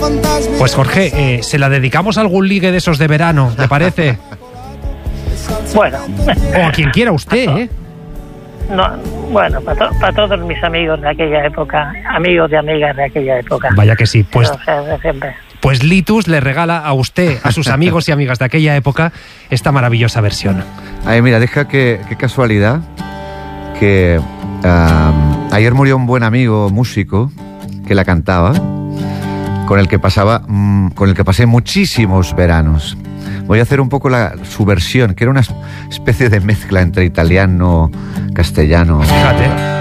Pues Jorge, se la dedicamos a algún ligue de esos de verano, ¿te parece? Bueno. O a quien quiera usted, ¿eh? No, bueno, para todos mis amigos de aquella época, amigos y amigas de aquella época. Vaya que sí, pues... O sea, de siempre. Pues Litus le regala a usted, a sus amigos y amigas de aquella época, esta maravillosa versión. Ay, mira, qué casualidad que ayer murió un buen amigo músico que la cantaba, con el que pasé muchísimos veranos. Voy a hacer un poco su versión, que era una especie de mezcla entre italiano, castellano. Fíjate.